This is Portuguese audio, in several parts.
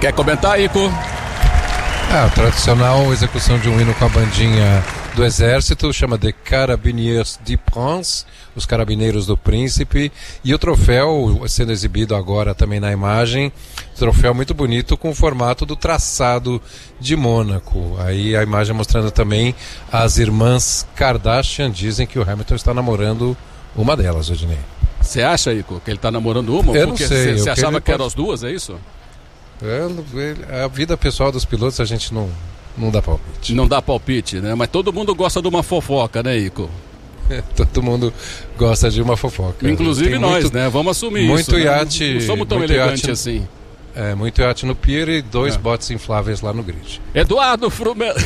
Quer comentar, Ico? A tradicional execução de um hino com a bandinha do Exército, chama de Carabiniers du Prince, os Carabineiros do Príncipe, e o troféu sendo exibido agora também na imagem, troféu muito bonito com o formato do traçado de Mônaco. Aí a imagem mostrando também as irmãs Kardashian, dizem que o Hamilton está namorando uma delas, Odinei. Você acha, Ico, que ele está namorando uma? Eu não sei. Você achava que eram as duas, é isso? A vida pessoal dos pilotos a gente não dá palpite. Não dá palpite, né? Mas todo mundo gosta de uma fofoca, né, Ico? Todo mundo gosta de uma fofoca. Inclusive nós, né? Vamos assumir muito isso. Iate, né? Não somos tão elegantes assim. Muito iate no pier e 2 botes infláveis lá no grid. Eduardo Frumento.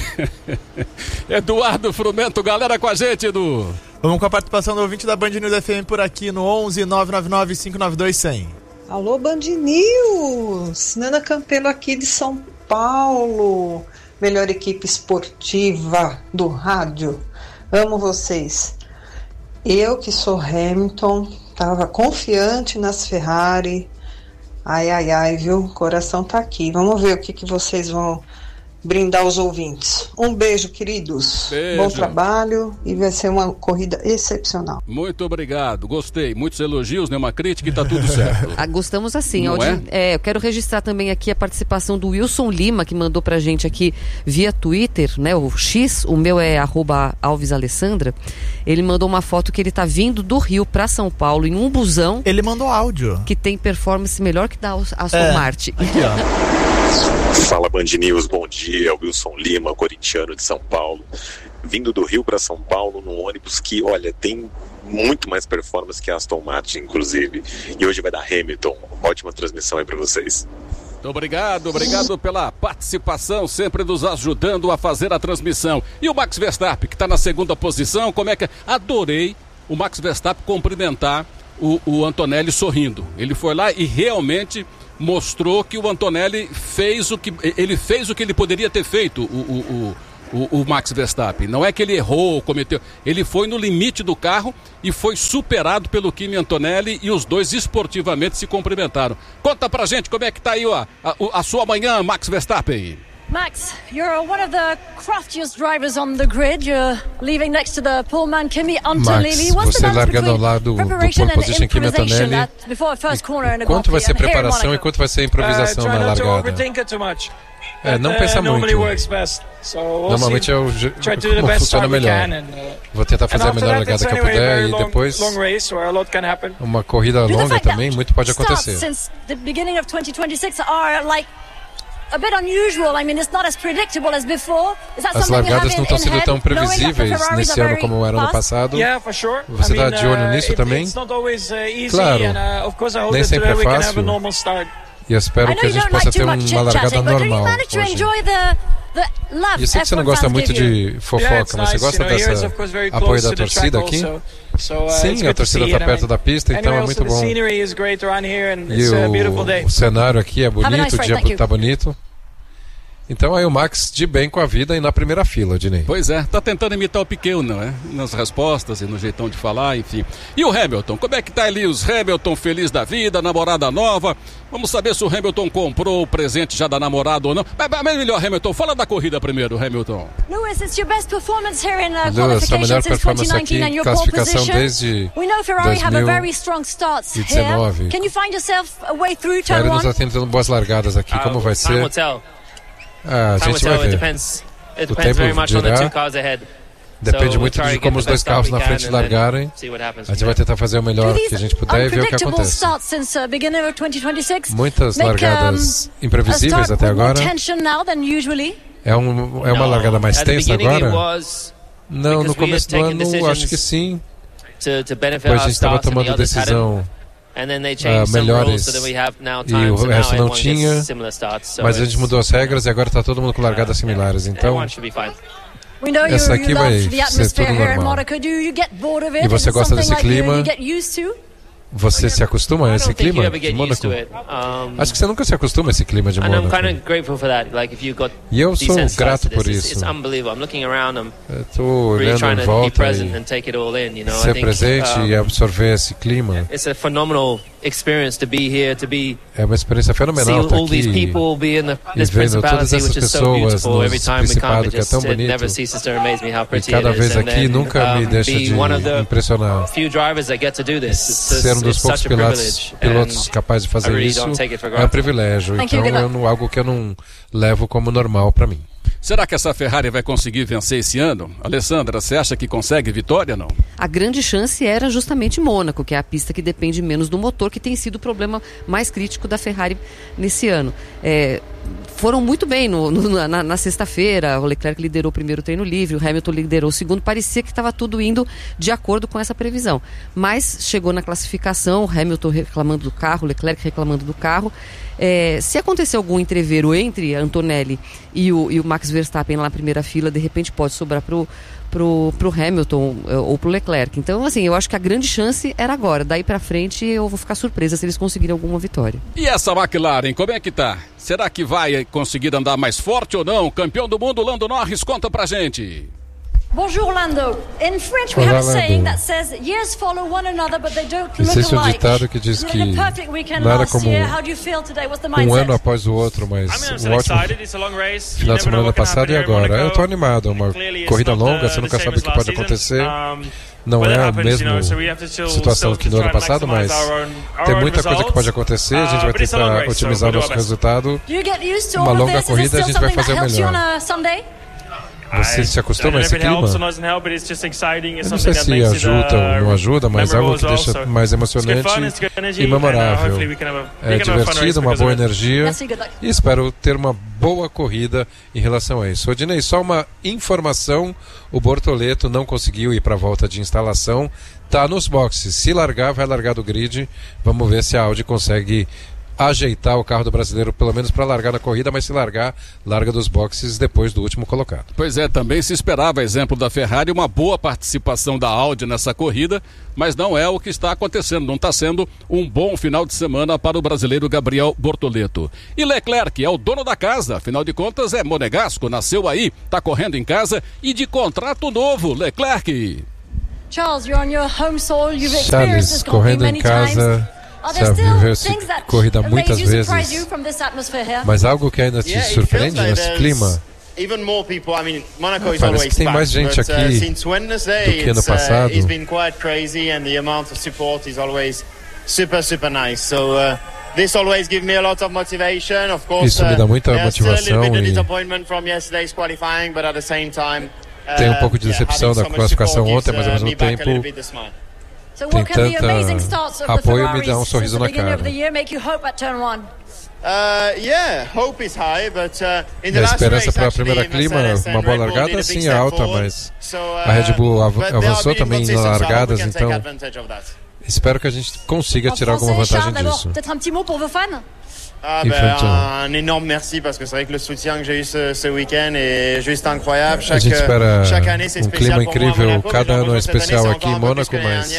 Eduardo Frumento, galera com a gente, Edu. Vamos com a participação do ouvinte da Band News FM por aqui no 11 999 592 100. Alô, Band News! Nana Campelo aqui de São Paulo. Melhor equipe esportiva do rádio. Amo vocês. Eu que sou Hamilton, estava confiante nas Ferrari. Ai, viu? O coração tá aqui. Vamos ver o que vocês vão brindar aos ouvintes. Um beijo, queridos. Beijo. Bom trabalho e vai ser uma corrida excepcional. Muito obrigado, gostei. Muitos elogios, nenhuma crítica e tá tudo certo. Gostamos assim. Não eu quero registrar também aqui a participação do Wilson Lima, que mandou pra gente aqui via Twitter, né? O X, o meu é @AlvesAlessandra. Ele mandou uma foto que ele tá vindo do Rio pra São Paulo em um busão. Ele mandou áudio. Que tem performance melhor que da Aston Martin. Aqui, ó. Fala Band News, bom dia, Wilson Lima, corintiano de São Paulo, vindo do Rio para São Paulo num ônibus que, olha, tem muito mais performance que a Aston Martin, inclusive, e hoje vai dar Hamilton. Ótima transmissão aí para vocês. Obrigado pela participação, sempre nos ajudando a fazer a transmissão. E o Max Verstappen, que está na segunda posição, como é que... Adorei o Max Verstappen cumprimentar o Antonelli sorrindo. Ele foi lá e realmente mostrou que o Antonelli fez o que ele poderia ter feito, o Max Verstappen. Não é que ele errou, cometeu. Ele foi no limite do carro e foi superado pelo Kimi Antonelli e os dois esportivamente se cumprimentaram. Conta pra gente como é que tá aí a sua manhã, Max Verstappen. Max, you're one of the craftiest drivers on the grid. You're leaving next to the pole man Kimi Antonelli. Max, você largando ao lado do pole position Kimi Antonelli. Quanto vai ser preparação e quanto vai ser improvisação na largada? Não pensa muito. Normalmente é como funciona melhor. Vou tentar fazer a melhor largada que eu puder e depois uma corrida longa também, muito pode acontecer. As largadas não estão sendo tão previsíveis nesse ano como eram no passado. Você está de olho nisso também? Claro, nem sempre é fácil. E eu espero que a gente possa ter uma largada normal hoje. E eu sei que você não gosta muito de fofoca, mas você gosta dessa apoio da torcida aqui? Sim, a torcida está perto da pista, então é muito bom. E o cenário aqui é bonito, o dia está bonito. Então aí o Max de bem com a vida e na primeira fila, Odinei. Pois é, tá tentando imitar o Piquet, não é? Nas respostas e no jeitão de falar, enfim. E o Hamilton, como é que tá ali os Hamilton feliz da vida, namorada nova? Vamos saber se o Hamilton comprou o presente já da namorada ou não. Mas melhor, Hamilton, fala da corrida primeiro, Hamilton. Lewis, it's your best performance here in Lewis, a melhor qualification since performance 2019 aqui, and your pole classificação position. desde We know Ferrari have a very strong start here. 2019. Can you find yourself a way through turn Ferrari one? nos está tentando boas largadas aqui, como vai ser? A gente vai ver. O tempo dirá. Depende muito de como os dois carros na frente largarem. A gente vai tentar fazer o melhor que a gente puder e ver o que acontece. Muitas largadas imprevisíveis até agora. É uma largada mais tensa agora? Não, no começo do ano acho que sim. Depois a gente estava tomando decisão melhores e o resto não tinha, mas a gente mudou as regras e agora está todo mundo com largadas similares, então essa aqui vai ser tudo normal. E você gosta desse clima? Você se acostuma a esse clima de Mônaco? Acho que você nunca se acostuma a esse clima de Mônaco. E eu sou grato por isso. Estou olhando em volta e ser presente e absorver esse clima. É uma experiência fenomenal estar aqui e vendo todas essas pessoas no Principado, que é tão bonito. E cada vez aqui nunca me deixa de impressionar. Ser um dos poucos pilotos capazes de fazer isso é um privilégio. Então é algo que eu não levo como normal para mim. Será que essa Ferrari vai conseguir vencer esse ano? Alessandra, você acha que consegue vitória, não? A grande chance era justamente Mônaco, que é a pista que depende menos do motor, que tem sido o problema mais crítico da Ferrari nesse ano. Foram muito bem na sexta-feira, o Leclerc liderou o primeiro treino livre, o Hamilton liderou o segundo, parecia que estava tudo indo de acordo com essa previsão. Mas chegou na classificação, o Hamilton reclamando do carro, o Leclerc reclamando do carro. Se acontecer algum entreveiro entre a Antonelli e o Max Verstappen lá na primeira fila, de repente pode sobrar pro Hamilton ou pro Leclerc. Então, assim, eu acho que a grande chance era agora. Daí pra frente eu vou ficar surpresa se eles conseguirem alguma vitória. E essa McLaren, como é que tá? Será que vai conseguir andar mais forte ou não? Campeão do mundo, Lando Norris, conta pra gente. Bonjour, Lando. In French, we have a saying that says years follow one another, but they don't look alike. Existe um ditado que diz que nada como um ano após o outro, mas um ótimo final de semana passado e agora. Eu estou animado, é uma corrida longa, você nunca sabe o que pode acontecer. Não é a mesma situação que no ano passado, mas tem muita coisa que pode acontecer. A gente vai tentar otimizar o nosso resultado. Uma longa corrida, a gente vai fazer o melhor. Você se acostuma a esse clima? Eu não sei se ajuda ou não ajuda, mas é algo que deixa mais emocionante e memorável. É divertido, uma boa energia e espero ter uma boa corrida em relação a isso. Odinei, só uma informação, o Bortoleto não conseguiu ir para a volta de instalação, está nos boxes. Se largar, vai largar do grid. Vamos ver se a Audi consegue ajeitar o carro do brasileiro, pelo menos para largar na corrida, mas se largar, larga dos boxes depois do último colocado. Pois é, também se esperava, exemplo da Ferrari, uma boa participação da Audi nessa corrida, mas não é o que está acontecendo, não está sendo um bom final de semana para o brasileiro Gabriel Bortoleto. E Leclerc é o dono da casa, afinal de contas é monegasco, nasceu aí, está correndo em casa e de contrato novo, Leclerc. Charles, you're on your home soil, you've experienced this correndo em casa. Já viveu essa corrida muitas vezes, mas algo que ainda te surpreende nesse clima? Parece que tem mais gente aqui do que no passado. Isso me dá muita motivação e tem um pouco de decepção da classificação ontem, mas ao mesmo tempo tem tanta apoio, me dá um sorriso na cara. A esperança para a primeira clima, uma boa largada, sim, é alta, mas a Red Bull avançou também nas largadas, então espero que a gente consiga tirar alguma vantagem disso. Un énorme merci parce que c'est vrai que le soutien que j'ai eu ce week-end est juste incroyable. Chaque année c'est spécial pour moi à Monaco, cada ano é especial aqui em Mônaco, mas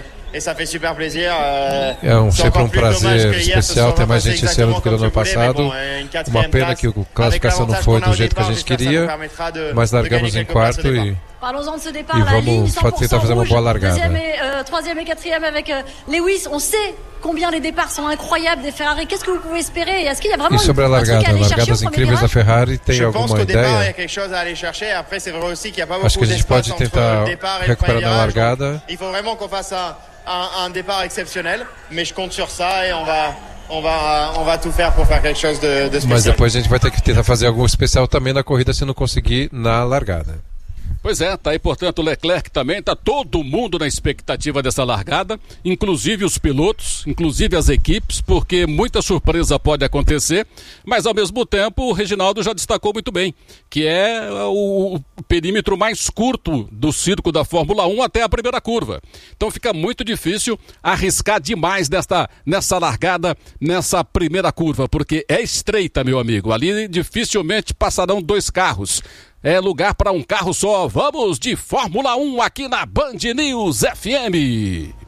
é sempre um prazer especial ter mais gente esse ano do que no ano passado. Uma pena que a classificação não foi do jeito que a gente queria, mas largamos em quarto e vamos tentar fazer uma boa largada. Troisième et quatrième avec Lewis, on sait combien les départs sont incroyables des Ferrari. Qu'est-ce que vous pouvez espérer? Est-ce qu'il y a vraiment e sobre a largada, largadas incríveis da Ferrari, tem alguma ideia? Acho que a gente pode tentar recuperar na largada. Il faut vraiment qu'on fasse un départ exceptionnel, mais je compte sur ça et on va tout faire pour faire quelque chose de spécial. Mas depois a gente vai ter que tentar fazer algo especial também na corrida se não conseguir na largada. Pois é, tá aí, portanto, o Leclerc também, tá todo mundo na expectativa dessa largada, inclusive os pilotos, inclusive as equipes, porque muita surpresa pode acontecer, mas ao mesmo tempo o Reginaldo já destacou muito bem, que é o perímetro mais curto do circo da Fórmula 1 até a primeira curva. Então fica muito difícil arriscar demais nessa largada, nessa primeira curva, porque é estreita, meu amigo, ali dificilmente passarão dois carros. É lugar para um carro só. Vamos de Fórmula 1 aqui na Band News FM.